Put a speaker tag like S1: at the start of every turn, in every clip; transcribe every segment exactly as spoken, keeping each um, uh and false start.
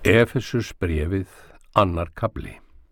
S1: Efesusbréfið, annar kafli.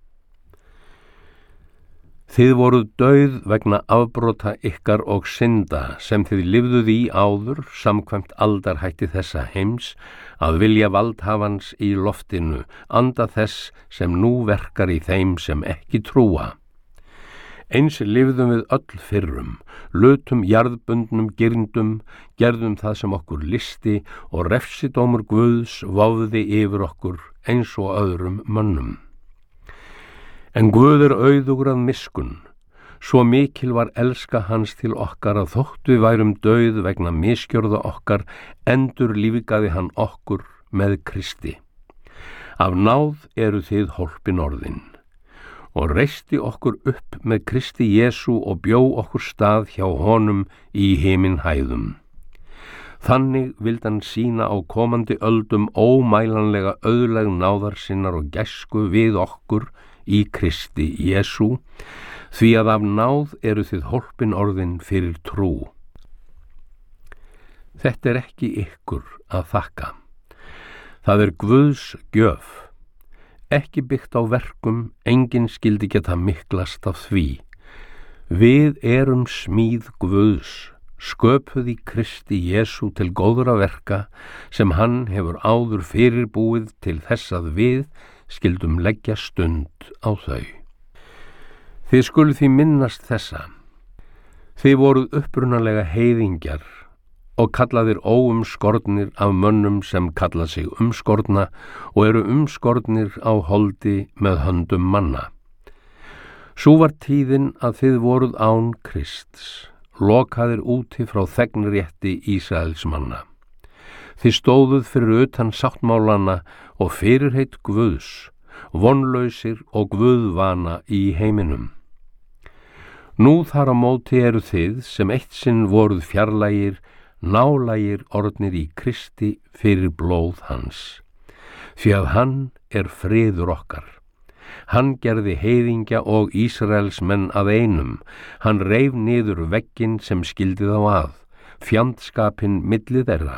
S1: Þið voruð dauð vegna afbrota ykkar og synda sem þið lifðuð í áður samkvæmt aldarhætti þessa heims, að vilja valdhafans í loftinu, anda þess sem nú verkar í þeim sem ekki trúa. Eins lifðum við öll fyrrum, lutum jarðbundnum girndum, gerðum það sem okkur listi og refsidómur Guðs vofði yfir okkur eins og öðrum mönnum. En Guð er auðugur að miskunn, svo mikil var elska hans til okkar að þótt við værum dauð vegna misgjörða okkar, endur lífgaði hann okkur með Kristi. Af náð eru þið hólpin orðin, og reisti okkur upp með Kristi Jesú og bjó okkur stað hjá honum í himinhæðum. Þannig vildi hann sýna á komandi öldum ómælanlega auðleg náðar sinnar og gæsku við okkur í Kristi Jesú, því að af náð eru þið hólpin orðin fyrir trú. Þetta er ekki ykkur að þakka. Það er Guðs gjöf, ekki byggt á verkum, enginn skyldi geta miklast af því. Við erum smíð Guðs, sköpuð í Kristi Jesú til góðra verka sem hann hefur áður fyrirbúið til þess að við skildum leggja stund á þau. Þið skuluð því minnast þessa. Þið voruð upprunalega heiðingjar og kallaðir óumskornir af mönnum sem kalla sig umskorna og eru umskornir á holdi með höndum manna. Sú var tíðin að þið voruð án Krists, lokaðir úti frá þegnrétti Ísraels manna. Þið stóðuð fyrir utan sáttmálana og fyrirheit Guðs, vonlausir og guðvana í heiminum. Nú þar á móti eru þið sem eitt sinn voruð fjarlægir, nálægir orðnir í Kristi fyrir blóð hans, því að hann er friður okkar. Hann gerði heiðingja og Ísraels menn að einum, hann reif niður vegginn sem skildi þá að, fjandskapinn milli þeirra.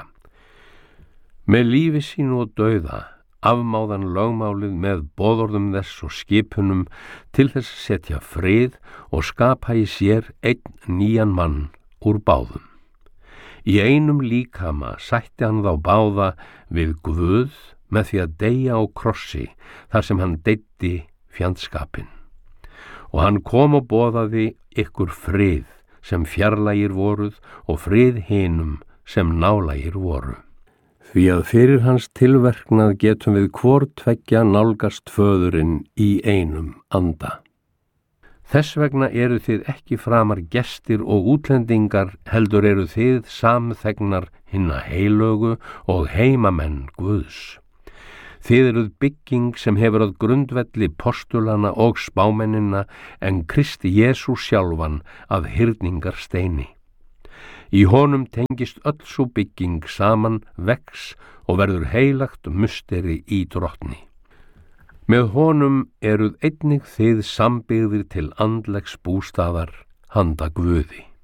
S1: Með lífi sínu og dauða afmáðan lögmálið með boðorðum þess og skipunum til þess að setja frið og skapa í sér einn nýjan mann úr báðum. Í einum líkama sætti hann þá báða við Guð með því að deyja á krossi þar sem hann deyddi fjandskapinn. Og hann kom og boðaði ykkur frið sem fjarlægir voruð og frið hinum sem nálægir voru. Því að fyrir hans tilverknað getum við hvor tveggja nálgast föðurinn í einum anda. Þess vegna eru þið ekki framar gestir og útlendingar, heldur eru þið samþegnar hinna heilögu og heimamenn Guðs. Þið eruð bygging sem hefur að grundvelli postulana og spámennina en Kristi Jesú sjálfan að hyrningarsteini. Í honum tengist öll sú bygging saman, vex og verður heilagt musteri í drottni. Með honum eruð einnig þið sambyggðir til andlegs bústaðar handa Guði.